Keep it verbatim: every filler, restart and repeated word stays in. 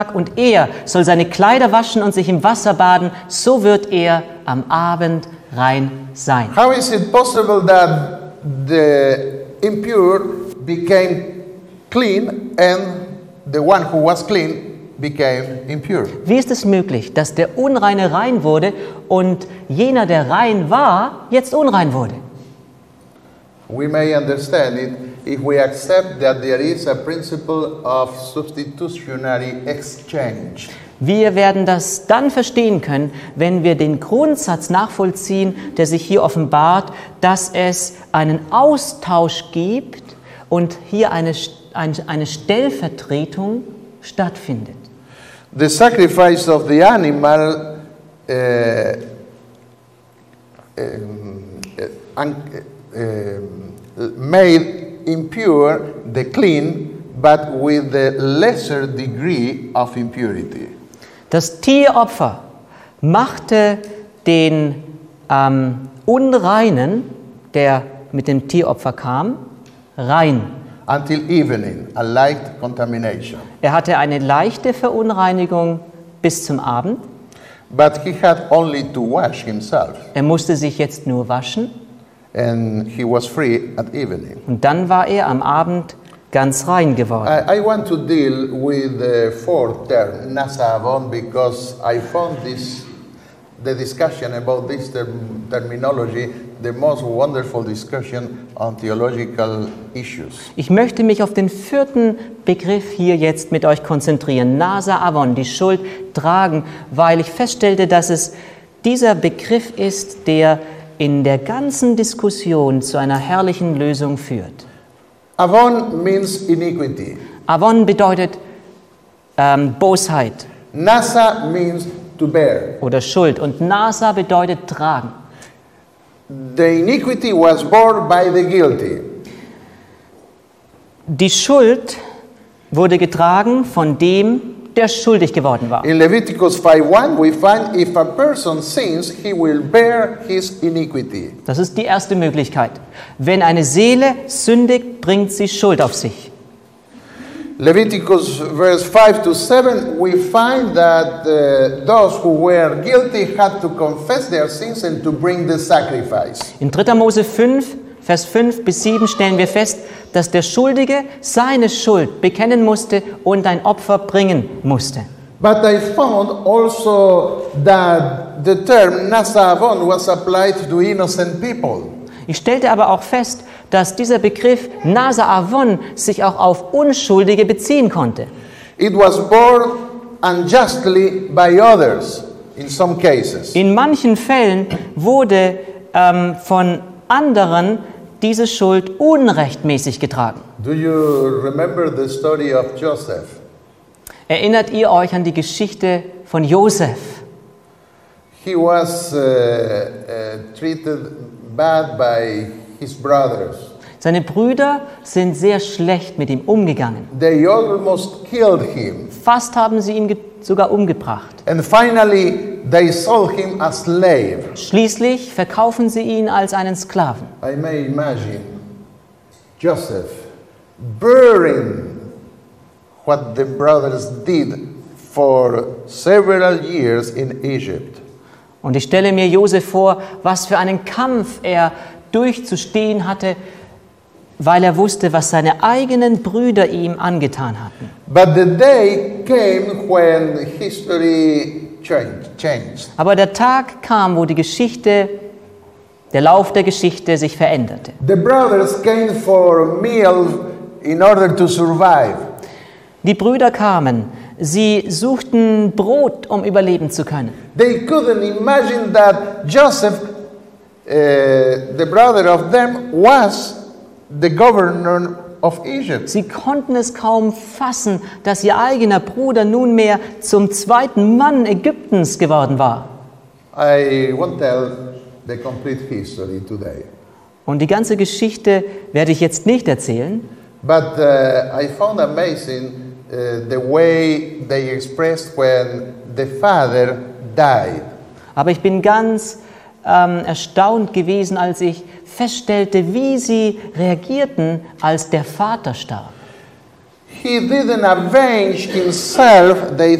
und er soll seine Kleider waschen und sich im Wasser baden, so wird er am Abend rein sein. How is it possible that the impure became clean and the one who was clean became impure? Wie ist es möglich, dass der Unreine rein wurde und jener, der rein war, jetzt unrein wurde? We may understand it if we accept that there is a principle of substitutionary exchange. Wir werden das dann verstehen können, wenn wir den Grundsatz nachvollziehen, der sich hier offenbart, dass es einen Austausch gibt und hier eine, eine Stellvertretung stattfindet. The sacrifice of the animal uh, um, uh, uh, made impure the clean, but with the lesser degree of impurity. Das Tieropfer machte den ähm, Unreinen, der mit dem Tieropfer kam, rein. Until evening, a light contamination. Er hatte eine leichte Verunreinigung bis zum Abend. But he had only to wash himself. Er musste sich jetzt nur waschen. And he was free at evening. Und dann war er am Abend ganz rein geworden. I, I want to deal with the fourth term, Nasa Avon, because I found this, the discussion about this term, terminology, the most wonderful discussion on theological issues. Ich möchte mich auf den vierten Begriff hier jetzt mit euch konzentrieren, Nasa Avon, die Schuld tragen, weil ich feststellte, dass es dieser Begriff ist, der in der ganzen Diskussion zu einer herrlichen Lösung führt. Avon means iniquity. Avon bedeutet ähm, Bosheit. Nasa means to bear. Oder Schuld. Und Nasa bedeutet tragen. The iniquity was borne by the guilty. Die Schuld wurde getragen von dem, der schuldig geworden war. In Leviticus five one we find if a person sins, he will bear his iniquity. Das ist die erste Möglichkeit. Wenn eine Seele sündigt, bringt sie Schuld auf sich. Leviticus verse five to seven we find that uh, those who were guilty had to confess their sins and to bring the sacrifice. In dritter Mose fünf, Vers fünf bis sieben stellen wir fest, dass der Schuldige seine Schuld bekennen musste und ein Opfer bringen musste. But I found also that the term Nasa Avon was applied to innocent people. Ich stellte aber auch fest, dass dieser Begriff Nasa Avon sich auch auf Unschuldige beziehen konnte. It was borne unjustly by others in some cases. In manchen Fällen wurde ähm, von anderen diese Schuld unrechtmäßig getragen. Do you remember the story of Joseph? Erinnert ihr euch an die Geschichte von Josef? He was uh, uh, treated bad by his brothers. Seine Brüder sind sehr schlecht mit ihm umgegangen. They almost killed him. Fast haben sie ihn ge- sogar umgebracht. And finally, they sold him as slave. Schließlich verkaufen sie ihn als einen Sklaven. I may imagine Joseph bearing what the brothers did for several years in Egypt. Und ich stelle mir Josef vor, was für einen Kampf er durchzustehen hatte, weil er wusste, was seine eigenen Brüder ihm angetan hatten. But the day came when history changed. changed. Aber der Tag kam, wo die Geschichte, der Lauf der Geschichte sich veränderte. The brothers came for a meal in order to survive. Die Brüder kamen, sie suchten Brot, um überleben zu können. They couldn't imagine that Joseph, uh, the brother of them, was the governor of Egypt. Sie konnten es kaum fassen, dass ihr eigener Bruder nunmehr zum zweiten Mann Ägyptens geworden war. I won't tell the complete history today. Und die ganze Geschichte werde ich jetzt nicht erzählen, But uh, I found amazing uh, the way they expressed when the father died. aber ich bin ganz ähm, erstaunt gewesen, als ich feststellte, wie sie reagierten, als der Vater starb. He didn't avenge himself, they